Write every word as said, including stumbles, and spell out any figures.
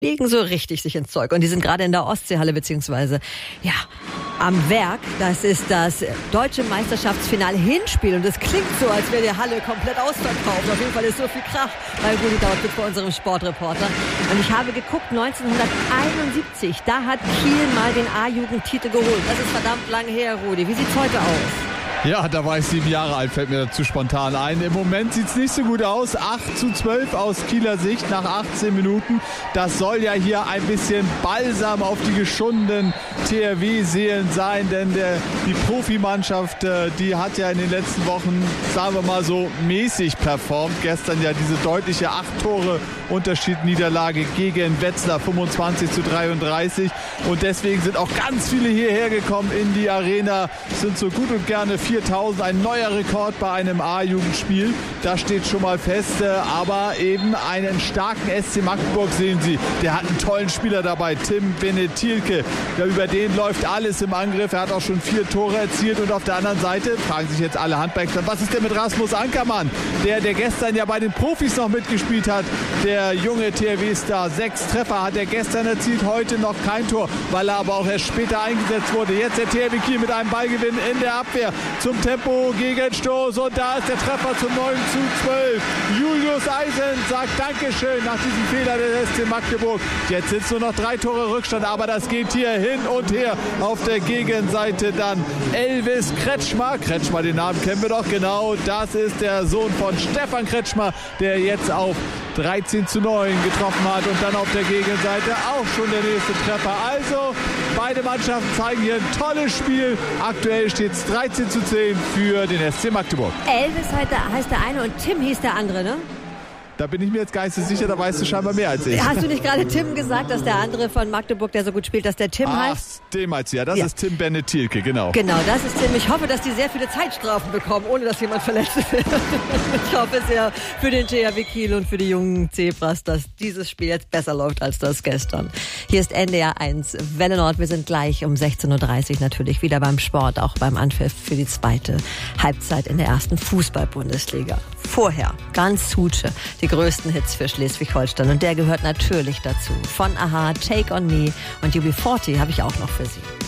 legen so richtig sich ins Zeug. Und die sind gerade in der Ostseehalle beziehungsweise ja am Werk. Das ist das deutsche Meisterschaftsfinale Hinspiel. Und es klingt so, als wäre die Halle komplett ausverkauft. Auf jeden Fall ist so viel Krach bei Rudi Dautwitz bei unserem Sportreporter. Und ich habe geguckt, neunzehnhunderteinundsiebzig, da hat Kiel mal den A-Jugendtitel geholt. Das ist verdammt lange her, Rudi. Wie sieht's heute aus? Ja, da war ich sieben Jahre alt, fällt mir dazu spontan ein. Im Moment sieht es nicht so gut aus. acht zu zwölf aus Kieler Sicht nach achtzehn Minuten. Das soll ja hier ein bisschen Balsam auf die geschundenen T H W-Seelen sein, denn der, die Profimannschaft, die hat ja in den letzten Wochen, sagen wir mal so, mäßig performt. Gestern ja diese deutliche acht Tore Unterschied-Niederlage gegen Wetzlar, fünfundzwanzig zu dreiunddreißig. Und deswegen sind auch ganz viele hierher gekommen in die Arena, sind so gut und gerne viertausend, ein neuer Rekord bei einem A-Jugendspiel. Das steht schon mal fest, aber eben einen starken S C Magdeburg sehen Sie. Der hat einen tollen Spieler dabei, Tim Benetielke. Über den läuft alles im Angriff. Er hat auch schon vier Tore erzielt und auf der anderen Seite fragen sich jetzt alle Handwerker, was ist denn mit Rasmus Ankermann, der, der gestern ja bei den Profis noch mitgespielt hat, der junge T H W-Star. Sechs Treffer hat er gestern erzielt, heute noch kein Tor, weil er aber auch erst später eingesetzt wurde. Jetzt der T H W Kiel mit einem Ballgewinn in der Abwehr zum Tempo Gegenstoß und da ist der Treffer zum neun zu zwölf. Julius Eisen sagt Dankeschön nach diesem Fehler des S C Magdeburg. Jetzt sind es nur noch drei Tore Rückstand, aber das geht hier hin und her. Auf der Gegenseite dann Elvis Kretschmer. Kretschmer, den Namen kennen wir doch, genau. Das ist der Sohn von Stefan Kretschmer, der jetzt auf dreizehn zu neun getroffen hat und dann auf der Gegenseite auch schon der nächste Treffer. Also beide Mannschaften zeigen hier ein tolles Spiel. Aktuell steht es dreizehn zu zehn für den S C Magdeburg. Elvis heißt der eine und Tim hieß der andere, ne? Da bin ich mir jetzt gar nicht so sicher, da weißt du scheinbar mehr als ich. Hast du nicht gerade Tim gesagt, dass der andere von Magdeburg, der so gut spielt, dass der Tim Ach, heißt? den meinst du, ja. Das ja. ist Tim Benetielke, genau. Genau, das ist Tim. Ich hoffe, dass die sehr viele Zeitstrafen bekommen, ohne dass jemand verletzt wird. Ich hoffe sehr für den T H W Kiel und für die jungen Zebras, dass dieses Spiel jetzt besser läuft als das gestern. Hier ist N D R eins Welle Nord. Wir sind gleich um sechzehn Uhr dreißig natürlich wieder beim Sport, auch beim Anpfiff für die zweite Halbzeit in der ersten Fußball-Bundesliga. Vorher ganz Hutsche, die größten Hits für Schleswig-Holstein und der gehört natürlich dazu. Von Aha, Take on Me und U B vierzig habe ich auch noch für Sie.